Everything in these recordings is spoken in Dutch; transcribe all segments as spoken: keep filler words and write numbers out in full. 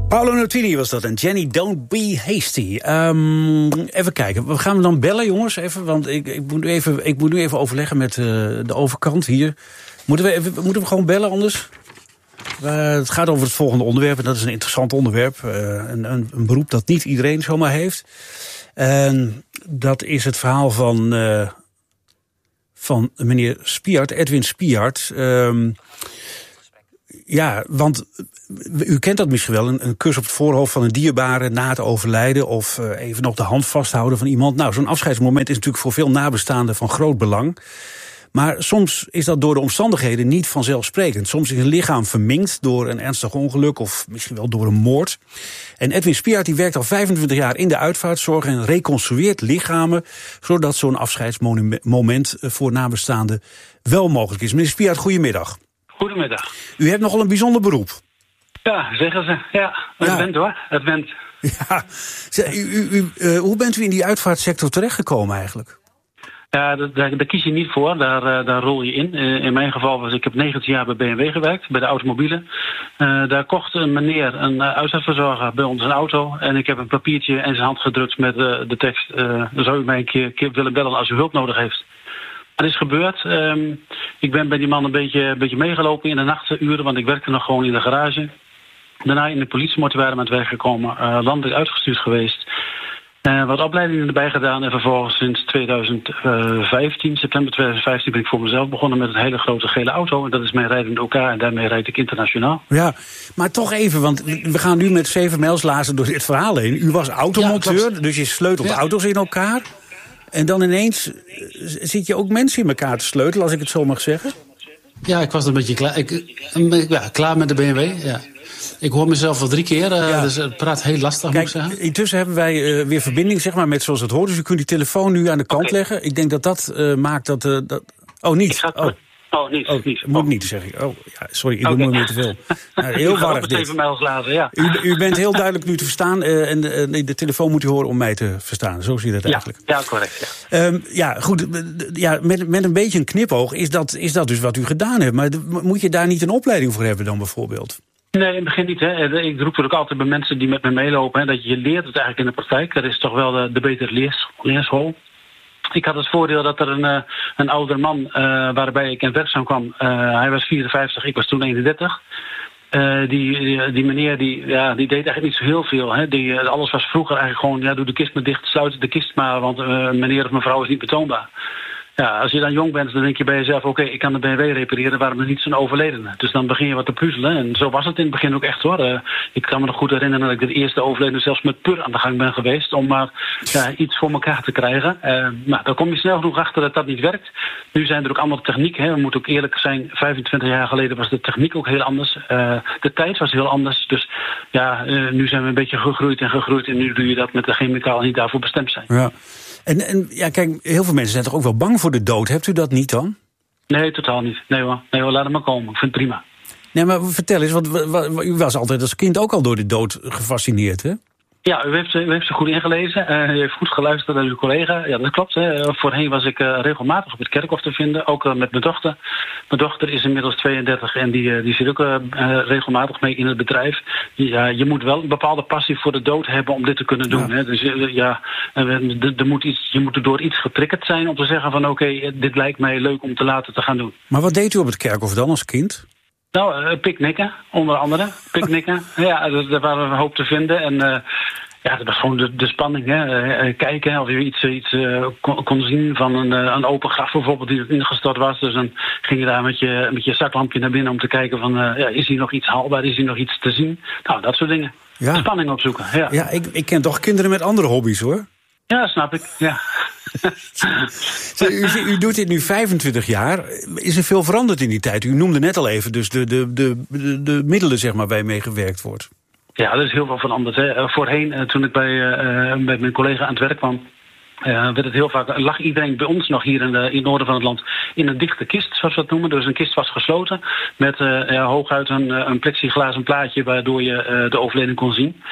Paolo Nutini was dat en Jenny, Don't Be Hasty. Um, even kijken, we gaan we dan bellen, jongens? Even, want ik, ik, moet nu even, ik moet nu even overleggen met uh, de overkant hier. Moeten we, even, moeten we gewoon bellen anders? Uh, het gaat over het volgende onderwerp en dat is een interessant onderwerp. Uh, een, een, een beroep dat niet iedereen zomaar heeft. En dat is het verhaal van, uh, van meneer Spiart, Edwin Spiart. Um, ja, want u kent dat misschien wel, een, een kus op het voorhoofd van een dierbare na het overlijden, of uh, even nog de hand vasthouden van iemand. Nou, zo'n afscheidsmoment is natuurlijk voor veel nabestaanden van groot belang. Maar soms is dat door de omstandigheden niet vanzelfsprekend. Soms is een lichaam verminkt door een ernstig ongeluk of misschien wel door een moord. En Edwin Spiart die werkt al vijfentwintig jaar in de uitvaartzorg en reconstrueert lichamen, zodat zo'n afscheidsmoment voor nabestaanden wel mogelijk is. Meneer Spiart, goedemiddag. Goedemiddag. U hebt nogal een bijzonder beroep. Ja, zeggen ze. Ja, het ja. bent hoor. Het bent. Ja. U, u, u, uh, hoe bent u in die uitvaartsector terechtgekomen eigenlijk? Ja, daar, daar kies je niet voor. Daar, uh, daar rol je in. Uh, in mijn geval was ik heb negentien jaar bij B M W gewerkt, bij de automobielen. Uh, daar kocht een meneer, een uh, uitvaartverzorger, bij ons een auto. En ik heb een papiertje in zijn hand gedrukt met uh, de tekst: uh, dan zou u mij een keer, keer willen bellen als u hulp nodig heeft. Dat is gebeurd. Um, ik ben bij die man een beetje, een beetje meegelopen in de nachturen, want ik werkte nog gewoon in de garage. Daarna in de politiemortuarium aan het werk gekomen, uh, landelijk uitgestuurd geweest. Uh, wat opleidingen erbij gedaan en vervolgens sinds twintig vijftien, september twintig vijftien, ben ik voor mezelf begonnen met een hele grote gele auto. En dat is mijn rijdende OK en daarmee rijd ik internationaal. Ja, maar toch even, want we gaan nu met zeven mijlslazen door dit verhaal heen. U was automonteur, ja, dus je sleutelt ja. auto's in elkaar. En dan ineens zit je ook mensen in elkaar te sleutelen, als ik het zo mag zeggen? Ja, ik was een beetje klaar, ik, ja, klaar met de B M W, ja. Ik hoor mezelf al drie keer, uh, ja. dus het praat heel lastig, Kijk, moet ik zeggen. Intussen hebben wij uh, weer verbinding, zeg maar, met zoals het hoort. Dus u kunt die telefoon nu aan de kant okay. leggen. Ik denk dat dat uh, maakt dat, uh, dat... Oh, niet? Oh. Oh, niet. Oh, niet. Moet oh. niet, zeg ik. Oh, ja, sorry, ik okay. doe me weer te veel. Nou, heel warrig dit. Laten, ja. u, u bent heel duidelijk nu te verstaan. Uh, en de, de telefoon moet u horen om mij te verstaan. Zo zie je dat ja, eigenlijk. Ja, correct. Ja, um, ja goed. Ja, met, met een beetje een knipoog is dat, is dat dus wat u gedaan hebt. Maar de, moet je daar niet een opleiding voor hebben dan bijvoorbeeld? Nee, in het begin niet. Hè. Ik roep het ook altijd bij mensen die met me meelopen, hè, dat je leert het eigenlijk in de praktijk. Dat is toch wel de, de betere leers, leerschool. Ik had het voordeel dat er een, een ouder man, uh, waarbij ik in werkzaam kwam, uh, hij was vierenvijftig, ik was toen eenendertig. Uh, die, die meneer die, ja, die deed eigenlijk niet zo heel veel. Hè. Die, alles was vroeger eigenlijk gewoon, ja, doe de kist maar dicht, sluit de kist maar, want uh, meneer of mevrouw is niet betoonbaar. Ja, als je dan jong bent, dan denk je bij jezelf, oké, okay, ik kan de B M W repareren, waarom dan niet zo'n overledene? Dus dan begin je wat te puzzelen. En zo was het in het begin ook echt hoor. Uh, ik kan me nog goed herinneren dat ik de eerste overledene zelfs met pur aan de gang ben geweest, om maar ja, iets voor elkaar te krijgen. Uh, nou, dan kom je snel genoeg achter dat dat niet werkt. Nu zijn er ook andere technieken. Hè. We moeten ook eerlijk zijn, vijfentwintig jaar geleden was de techniek ook heel anders. Uh, de tijd was heel anders. Dus ja, uh, nu zijn we een beetje gegroeid en gegroeid. En nu doe je dat met de chemicalen die daarvoor bestemd zijn. Ja. En, en ja, kijk, heel veel mensen zijn toch ook wel bang voor de dood. Hebt u dat niet dan? Nee, totaal niet. Nee hoor, nee, hoor laat het maar komen. Ik vind het prima. Nee, maar vertel eens, want u was altijd als kind ook al door de dood gefascineerd, hè? Ja, u heeft, u heeft zich goed ingelezen. Uh, u heeft goed geluisterd naar uw collega. Ja, dat klopt. Hè. Uh, voorheen was ik uh, regelmatig op het kerkhof te vinden. Ook uh, met mijn dochter. Mijn dochter is inmiddels tweeëndertig en die, uh, die zit ook uh, uh, regelmatig mee in het bedrijf. Ja, je moet wel een bepaalde passie voor de dood hebben om dit te kunnen doen. Ja. Hè. Dus uh, ja, uh, er moet iets, je moet er door iets getriggerd zijn om te zeggen van oké, okay, dit lijkt mij leuk om te laten te gaan doen. Maar wat deed u op het kerkhof dan als kind? Nou, uh, picknicken, onder andere. Picknicken. Ja, daar waren we een hoop te vinden. En uh, ja, dat was gewoon de, de spanning. Hè. Uh, kijken of je iets, iets uh, kon, kon zien van een, uh, een open graf bijvoorbeeld die ingestort was. Dus dan ging je daar met je, met je zaklampje naar binnen om te kijken van uh, ja, is hier nog iets haalbaar, is hier nog iets te zien? Nou, dat soort dingen. Ja. Spanning opzoeken. Ja, ja ik, ik ken toch kinderen met andere hobby's hoor. Ja, snap ik. Ja. u, u doet dit nu vijfentwintig jaar. Is er veel veranderd in die tijd? U noemde net al even dus de, de, de, de, de middelen zeg maar, waar mee gewerkt wordt. Ja, er is heel veel veranderd. Hè. Voorheen, toen ik bij, uh, bij mijn collega aan het werk kwam, Uh, werd het heel vaak, lag iedereen bij ons nog hier in, de, in het noorden van het land in een dichte kist, zoals we dat noemen. Dus een kist was gesloten met uh, ja, hooguit een, een plexiglazen plaatje waardoor je uh, de overledene kon zien.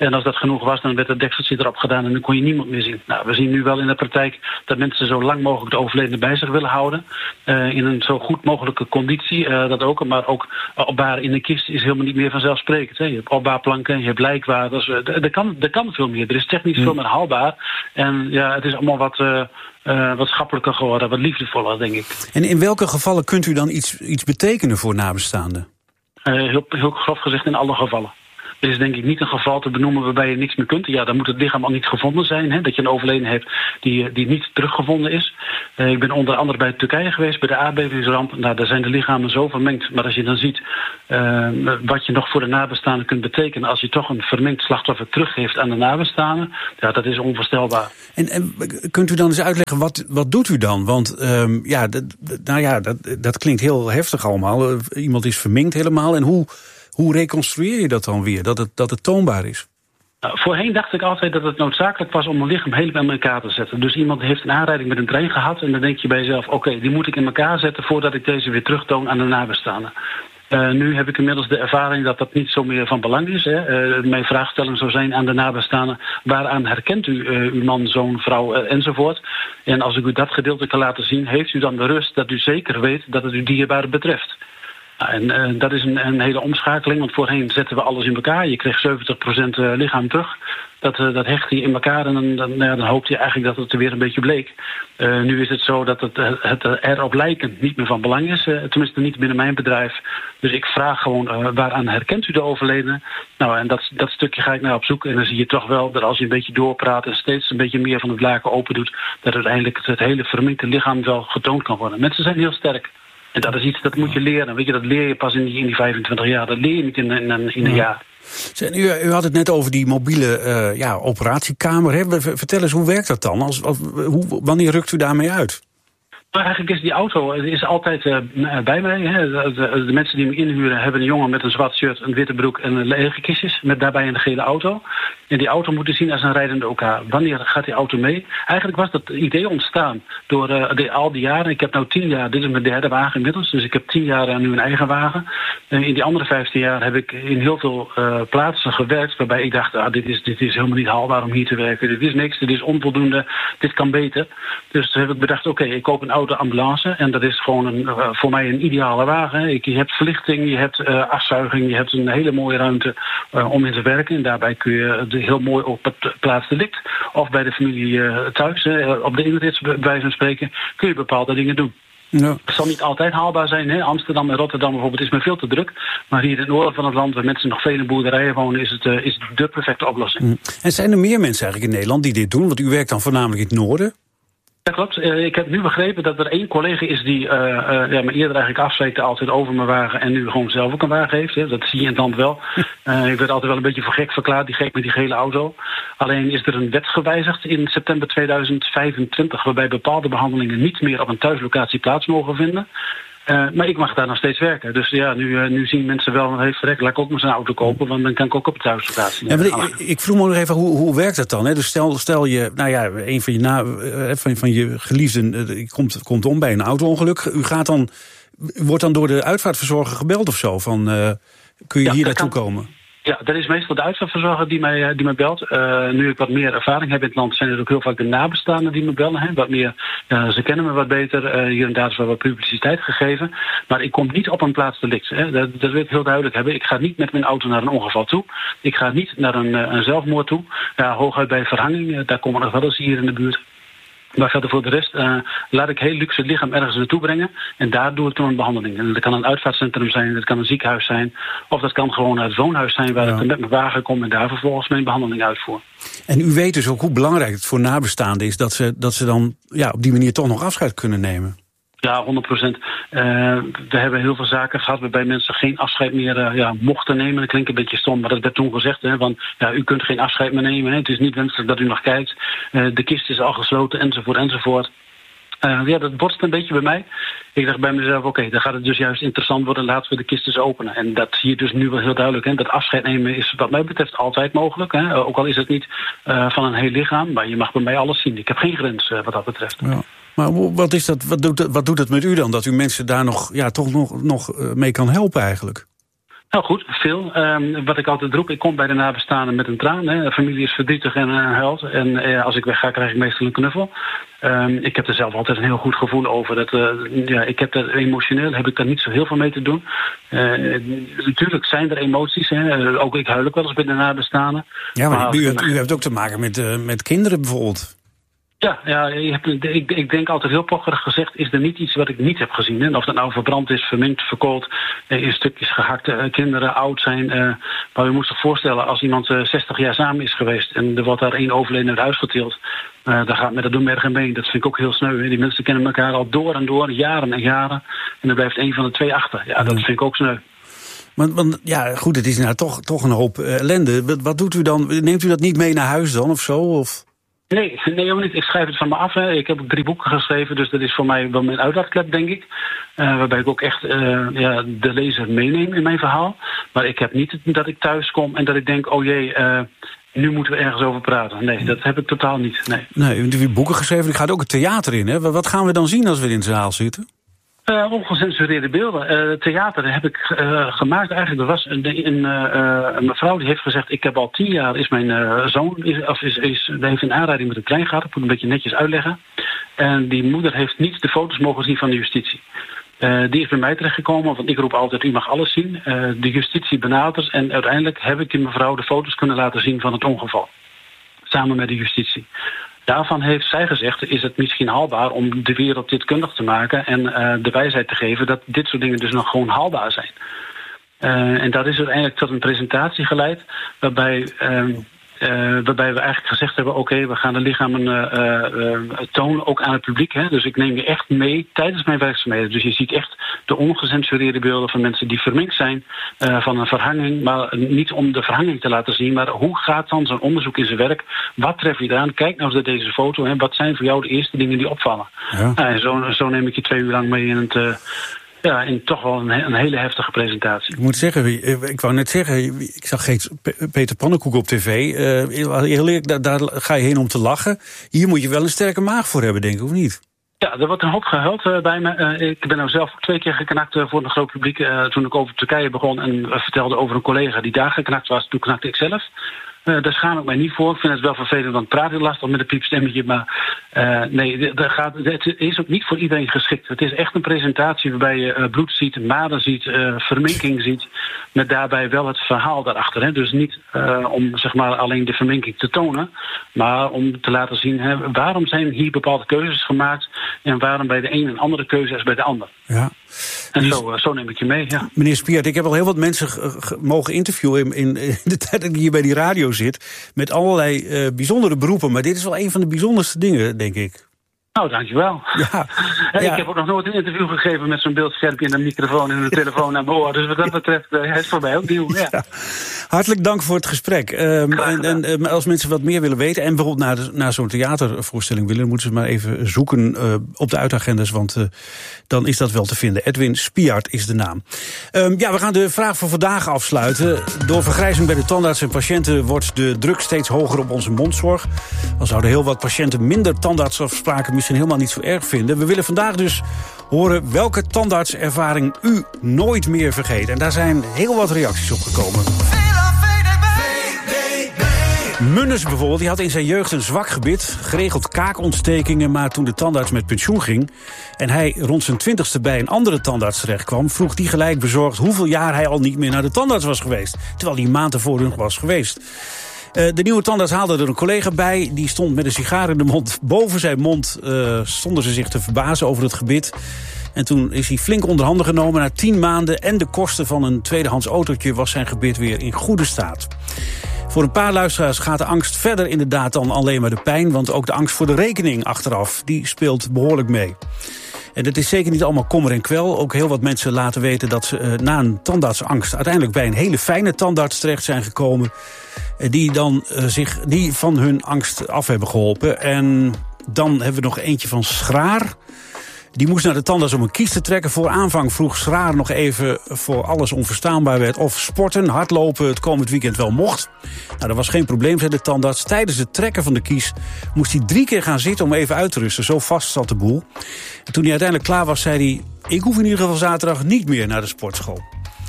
En als dat genoeg was, dan werd het dekseltje erop gedaan en dan kon je niemand meer zien. Nou, we zien nu wel in de praktijk dat mensen zo lang mogelijk de overledene bij zich willen houden. Uh, in een zo goed mogelijke conditie. Uh, dat ook, maar ook opbaren in de kist is helemaal niet meer vanzelfsprekend. Hè. Je hebt opbaarplanken, je hebt lijkwaarders. Uh, er, kan, er kan veel meer. Er is technisch veel meer haalbaar. En ja, het is allemaal wat... Uh, Uh, wat schappelijker geworden, wat liefdevoller, denk ik. En in welke gevallen kunt u dan iets, iets betekenen voor nabestaanden? Uh, heel, heel grof gezegd in alle gevallen. Er is denk ik niet een geval te benoemen waarbij je niks meer kunt. Ja, dan moet het lichaam al niet gevonden zijn. Hè? Dat je een overleden hebt die, die niet teruggevonden is. Uh, ik ben onder andere bij Turkije geweest, bij de aardbevingsramp. Nou, daar zijn de lichamen zo vermengd. Maar als je dan ziet uh, wat je nog voor de nabestaanden kunt betekenen... als je toch een vermengd slachtoffer teruggeeft aan de nabestaanden... ja, dat is onvoorstelbaar. En, en kunt u dan eens uitleggen, wat, wat doet u dan? Want um, ja, dat, nou ja, dat, dat klinkt heel heftig allemaal. Uh, iemand is verminkt helemaal. En hoe... Hoe reconstrueer je dat dan weer, dat het, dat het toonbaar is? Nou, voorheen dacht ik altijd dat het noodzakelijk was om een lichaam helemaal in elkaar te zetten. Dus iemand heeft een aanrijding met een trein gehad... en dan denk je bij jezelf, oké, okay, die moet ik in elkaar zetten... voordat ik deze weer terugtoon aan de nabestaanden. Uh, nu heb ik inmiddels de ervaring dat dat niet zo meer van belang is. Hè. Uh, mijn vraagstelling zou zijn aan de nabestaanden... waaraan herkent u uh, uw man, zoon, vrouw uh, enzovoort? En als ik u dat gedeelte kan laten zien... heeft u dan de rust dat u zeker weet dat het uw dierbare betreft. En uh, dat is een, een hele omschakeling, want voorheen zetten we alles in elkaar. Je kreeg zeventig procent lichaam terug. Dat, uh, dat hecht je in elkaar en dan, dan, uh, dan hoopte je eigenlijk dat het er weer een beetje bleek. Uh, nu is het zo dat het, het erop lijken niet meer van belang is. Uh, tenminste niet binnen mijn bedrijf. Dus ik vraag gewoon, uh, waaraan herkent u de overledene? Nou, en dat, dat stukje ga ik naar op zoek. En dan zie je toch wel dat als je een beetje doorpraat... en steeds een beetje meer van het laken open doet... dat uiteindelijk het, het hele verminkte lichaam wel getoond kan worden. Mensen zijn heel sterk. En dat is iets, dat moet je leren. Weet je, dat leer je pas in die, in die vijfentwintig jaar. Dat leer je niet in, in, in een jaar. U, u had het net over die mobiele uh, ja, operatiekamer. Hè? Vertel eens, hoe werkt dat dan? Als, als, hoe, wanneer rukt u daarmee uit? Maar eigenlijk is die auto is altijd uh, bij mij. Hè. De, de, de mensen die me inhuren hebben een jongen met een zwart shirt, een witte broek en een lege kistjes. Met daarbij een gele auto. En die auto moet je zien als een rijdende OK. Wanneer gaat die auto mee? Eigenlijk was dat idee ontstaan door uh, de, al die jaren. Ik heb nu tien jaar, dit is mijn derde wagen inmiddels. Dus ik heb tien jaar nu een eigen wagen. Uh, in die andere vijftien jaar heb ik in heel veel uh, plaatsen gewerkt. Waarbij ik dacht, ah, dit, is, dit is helemaal niet haalbaar om hier te werken. Dit is niks, dit is onvoldoende, dit kan beter. Dus toen heb ik bedacht, oké, okay, ik koop een auto. De ambulance. En dat is gewoon een, uh, voor mij een ideale wagen. Ik, je hebt verlichting, je hebt uh, afzuiging, je hebt een hele mooie ruimte uh, om in te werken. En daarbij kun je de, heel mooi op het plaats delict. Of bij de familie uh, thuis, uh, op de inrits bij wijze van spreken, kun je bepaalde dingen doen. Ja. Het zal niet altijd haalbaar zijn. Hè? Amsterdam en Rotterdam bijvoorbeeld is me veel te druk. Maar hier in het noorden van het land, waar mensen nog vele boerderijen wonen, is het, uh, is het de perfecte oplossing. Mm. En zijn er meer mensen eigenlijk in Nederland die dit doen? Want u werkt dan voornamelijk in het noorden. Dat klopt. Uh, ik heb nu begrepen dat er één collega is die uh, uh, ja, me eerder eigenlijk afzweekte altijd over mijn wagen en nu gewoon zelf ook een wagen heeft. Hè. Dat zie je in het land wel. Uh, ik werd altijd wel een beetje voor gek verklaard, die gek met die gele auto. Alleen is er een wet gewijzigd in september tweeduizend vijfentwintig... waarbij bepaalde behandelingen niet meer op een thuislocatie plaats mogen vinden. Uh, maar ik mag daar nog steeds werken. Dus ja, nu, uh, nu zien mensen wel, hey, verrek, laat ik ook maar zo'n auto kopen, want dan kan ik ook op de thuislocatie. Ja, ik, ik vroeg me nog even, hoe, hoe werkt dat dan? Hè? Dus stel, stel je, nou ja, een van je, na, uh, van, van je geliefden uh, komt, komt om bij een auto-ongeluk. U gaat dan, wordt dan door de uitvaartverzorger gebeld of zo? Van, uh, kun je ja, hier naartoe komen? Ja, dat is meestal de uitvaartverzorger die mij, die mij belt. Uh, nu ik wat meer ervaring heb in het land, zijn er ook heel vaak de nabestaanden die me bellen. Hè. Wat meer, uh, ze kennen me wat beter. Uh, hier en daar is wel wat publiciteit gegeven. Maar ik kom niet op een plaats delict. Hè. Dat, dat wil ik heel duidelijk hebben. Ik ga niet met mijn auto naar een ongeval toe. Ik ga niet naar een, een zelfmoord toe. Ja, hooguit bij verhanging, uh, daar komen we nog wel eens hier in de buurt. Maar verder voor de rest uh, laat ik heel luxe lichaam ergens naartoe brengen. En daar doe ik dan een behandeling. En dat kan een uitvaartcentrum zijn, dat kan een ziekenhuis zijn. Of dat kan gewoon het woonhuis zijn waar ja. ik met mijn wagen kom en daar vervolgens mijn behandeling uitvoer. En u weet dus ook hoe belangrijk het voor nabestaanden is dat ze, dat ze dan ja, op die manier toch nog afscheid kunnen nemen. Ja, honderd procent. Uh, we hebben heel veel zaken gehad waarbij mensen geen afscheid meer uh, ja, mochten nemen. Dat klinkt een beetje stom, maar dat werd toen gezegd. Hè, want ja, u kunt geen afscheid meer nemen. Hè. Het is niet wenselijk dat u nog kijkt. Uh, de kist is al gesloten, enzovoort, enzovoort. Uh, ja, dat botst een beetje bij mij. Ik dacht bij mezelf, oké, okay, dan gaat het dus juist interessant worden. Laten we de kist eens openen. En dat zie je dus nu wel heel duidelijk. Hè. Dat afscheid nemen is wat mij betreft altijd mogelijk. Hè. Ook al is het niet uh, van een heel lichaam. Maar je mag bij mij alles zien. Ik heb geen grens uh, wat dat betreft. Ja. Maar wat, is dat, wat, doet dat, wat doet dat met u dan? Dat u mensen daar nog, ja, toch nog, nog mee kan helpen eigenlijk? Nou goed, veel. Um, wat ik altijd roep, ik kom bij de nabestaanden met een traan. Hè. De familie is verdrietig en uh, huilt. En uh, als ik wegga, krijg ik meestal een knuffel. Um, ik heb er zelf altijd een heel goed gevoel over. Dat, uh, ja, ik heb er emotioneel heb ik daar niet zo heel veel mee te doen. Uh, natuurlijk zijn er emoties. Hè. Uh, ook ik huil ook wel eens bij de nabestaanden. Ja, maar, maar u, hebt, u hebt ook te maken met, uh, met kinderen bijvoorbeeld. Ja, ja je hebt, ik, ik denk altijd heel pocherig gezegd, is er niet iets wat ik niet heb gezien. Hè? Of dat nou verbrand is, verminkt, verkoold, in stukjes gehakt, uh, kinderen oud zijn. Uh, maar je moet zich voorstellen, als iemand uh, zestig jaar samen is geweest en er wordt daar één overleden uit huis getild, uh, dan gaat met dat door merg en been. Dat vind ik ook heel sneu. Hè? Die mensen kennen elkaar al door en door, jaren en jaren. En er blijft één van de twee achter. Ja, dat vind ik ook sneu. Want, want ja, goed, het is nou toch, toch een hoop uh, ellende. Wat, wat doet u dan? Neemt u dat niet mee naar huis dan of zo? Of? Nee, nee, helemaal niet. Ik schrijf het van me af. Hè. Ik heb ook drie boeken geschreven, dus dat is voor mij wel mijn uitlaatklep, denk ik. Uh, waarbij ik ook echt uh, ja, de lezer meeneem in mijn verhaal. Maar ik heb niet dat ik thuis kom en dat ik denk, oh jee, uh, nu moeten we ergens over praten. Nee, dat heb ik totaal niet. Nee, nee u hebt boeken geschreven, er gaat ook het theater in. Hè? Wat gaan we dan zien als we in de zaal zitten? Uh, ongecensureerde beelden. Uh, theater heb ik uh, gemaakt. Eigenlijk, er was een, een, uh, een mevrouw die heeft gezegd, ik heb al tien jaar, is mijn uh, zoon, is, of is, is, heeft een aanrijding met een trein gehad. Ik moet een beetje netjes uitleggen. En die moeder heeft niet de foto's mogen zien van de justitie. Uh, die is bij mij terechtgekomen, want ik roep altijd, u mag alles zien. Uh, de justitie benadert en uiteindelijk heb ik die mevrouw de foto's kunnen laten zien van het ongeval. Samen met de justitie. Daarvan heeft zij gezegd, is het misschien haalbaar om de wereld dit kundig te maken en uh, de wijsheid te geven dat dit soort dingen dus nog gewoon haalbaar zijn. Uh, en dat is uiteindelijk tot een presentatie geleid waarbij, uh, uh, waarbij we eigenlijk gezegd hebben, oké, okay, we gaan de lichamen uh, uh, tonen, ook aan het publiek. Hè? Dus ik neem je echt mee tijdens mijn werkzaamheden. Dus je ziet echt de ongecensureerde beelden van mensen die verminkt zijn uh, van een verhanging. Maar niet om de verhanging te laten zien, maar hoe gaat dan zo'n onderzoek in zijn werk? Wat tref je eraan? Kijk nou eens naar deze foto. Hè? Wat zijn voor jou de eerste dingen die opvallen? Ja. Uh, en zo, zo neem ik je twee uur lang mee in het... Uh, Ja, in toch wel een, een hele heftige presentatie. Ik moet zeggen, ik wou net zeggen, ik zag Peter Pannenkoek op tv. Uh, heel eerlijk, daar, daar ga je heen om te lachen. Hier moet je wel een sterke maag voor hebben, denk ik, of niet? Ja, er wordt een hoop gehuild uh, bij me. Uh, ik ben nou zelf twee keer geknakt uh, voor een groot publiek. Uh, toen ik over Turkije begon en uh, vertelde over een collega die daar geknakt was, toen knakte ik zelf. Uh, daar schaam ik mij niet voor. Ik vind het wel vervelend, want praat heel lastig met een piepstemmetje. Maar uh, nee, dat gaat, het is ook niet voor iedereen geschikt. Het is echt een presentatie waarbij je uh, bloed ziet, maden ziet, uh, verminking ziet. Met daarbij wel het verhaal daarachter. Hè. Dus niet uh, om zeg maar alleen de verminking te tonen. Maar om te laten zien, hè, waarom zijn hier bepaalde keuzes gemaakt. En waarom bij de een een andere keuze is bij de ander. Ja. En zo, uh, zo neem ik je mee, ja. Meneer Spiert, ik heb al heel wat mensen g- g- mogen interviewen in, in de tijd dat ik hier bij die radio zit. Met allerlei uh, bijzondere beroepen. Maar dit is wel een van de bijzonderste dingen, denk ik. Nou, dankjewel. Ja, hey, ja. Ik heb ook nog nooit een interview gegeven met zo'n beeldschermpje en een microfoon en een telefoon aan mijn oor. Dus wat dat betreft uh, is het voor mij ook nieuw. Ja. Ja. Hartelijk dank voor het gesprek. Um, en, en uh, als mensen wat meer willen weten en bijvoorbeeld naar, de, naar zo'n theatervoorstelling willen, moeten ze maar even zoeken uh, op de uitagendas, want uh, dan is dat wel te vinden. Edwin Spiart is de naam. Um, ja, we gaan de vraag voor vandaag afsluiten. Door vergrijzing bij de tandarts en patiënten wordt de druk steeds hoger op onze mondzorg. Al zouden heel wat patiënten minder tandartsafspraken misschien helemaal niet zo erg vinden. We willen vandaag dus horen welke tandartservaring u nooit meer vergeet. En daar zijn heel wat reacties op gekomen. Munnes bijvoorbeeld, die had in zijn jeugd een zwak gebit, geregeld kaakontstekingen, maar toen de tandarts met pensioen ging en hij rond zijn twintigste bij een andere tandarts terecht kwam, vroeg die gelijk bezorgd hoeveel jaar hij al niet meer naar de tandarts was geweest, terwijl hij een maand ervoor nog was geweest. Uh, de nieuwe tandarts haalde er een collega bij. Die stond met een sigaar in de mond. Boven zijn mond uh, stonden ze zich te verbazen over het gebit. En toen is hij flink onder handen genomen. Na tien maanden en de kosten van een tweedehands autootje was zijn gebit weer in goede staat. Voor een paar luisteraars gaat de angst verder inderdaad dan alleen maar de pijn. Want ook de angst voor de rekening achteraf, die speelt behoorlijk mee. En het is zeker niet allemaal kommer en kwel. Ook heel wat mensen laten weten dat ze uh, na een tandartsangst uiteindelijk bij een hele fijne tandarts terecht zijn gekomen. Uh, die dan uh, zich die van hun angst af hebben geholpen. En dan hebben we nog eentje van Schraar. Die moest naar de tandarts om een kies te trekken. Voor aanvang vroeg Schraar nog even voor alles onverstaanbaar werd of sporten, hardlopen het komend weekend wel mocht. Nou, dat was geen probleem, zei de tandarts. Tijdens het trekken van de kies moest hij drie keer gaan zitten om even uit te rusten. Zo vast zat de boel. En toen hij uiteindelijk klaar was, zei hij: ik hoef in ieder geval zaterdag niet meer naar de sportschool.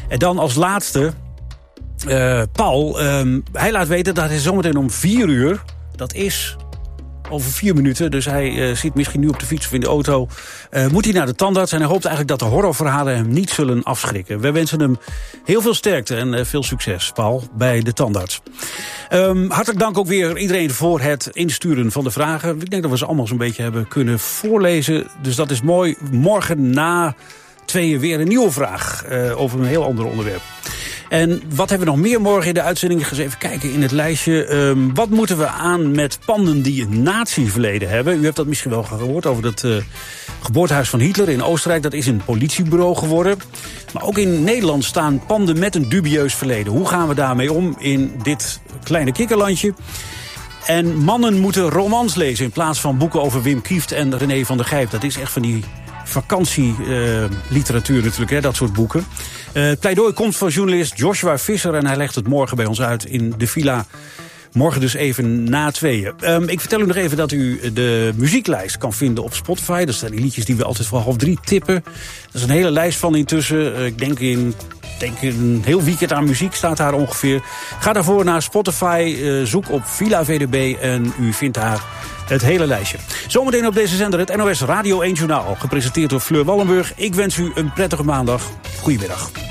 En dan als laatste, uh, Paul. Um, hij laat weten dat hij zometeen om vier uur, dat is over vier minuten, dus hij uh, zit misschien nu op de fiets of in de auto, Uh, moet hij naar de tandarts en hij hoopt eigenlijk dat de horrorverhalen hem niet zullen afschrikken. We wensen hem heel veel sterkte en uh, veel succes, Paul, bij de tandarts. Um, hartelijk dank ook weer iedereen voor het insturen van de vragen. Ik denk dat we ze allemaal zo'n beetje hebben kunnen voorlezen. Dus dat is mooi. Morgen na tweeën weer een nieuwe vraag uh, over een heel ander onderwerp. En wat hebben we nog meer morgen in de uitzending? Eens even kijken in het lijstje. Um, wat moeten we aan met panden die een nazi-verleden hebben? U hebt dat misschien wel gehoord over dat uh, geboortehuis van Hitler in Oostenrijk. Dat is een politiebureau geworden. Maar ook in Nederland staan panden met een dubieus verleden. Hoe gaan we daarmee om in dit kleine kikkerlandje? En mannen moeten romans lezen in plaats van boeken over Wim Kieft en René van der Gijp. Dat is echt van die vakantieliteratuur uh, natuurlijk, hè, dat soort boeken. Uh, het pleidooi komt van journalist Joshua Visser en hij legt het morgen bij ons uit in de villa. Morgen dus even na tweeën. Um, ik vertel u nog even dat u de muzieklijst kan vinden op Spotify. Dat zijn die liedjes die we altijd voor half drie tippen. Er is een hele lijst van intussen. Uh, ik denk in... denk een heel weekend aan muziek staat daar ongeveer. Ga daarvoor naar Spotify, uh, zoek op Villa V D B en u vindt daar het hele lijstje. Zometeen op deze zender het N O S Radio één Journaal. Gepresenteerd door Fleur Wallenburg. Ik wens u een prettige maandag. Goedemiddag.